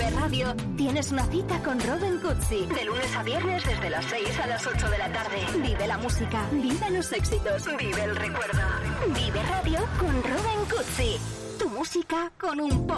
Vive Radio tienes una cita con Robin Cutsi. De lunes a viernes desde las 6 a las 8 de la tarde. Vive la música, vive los éxitos, vive el recuerdo. Vive Radio con Robin Cutsi. Tu música con un poco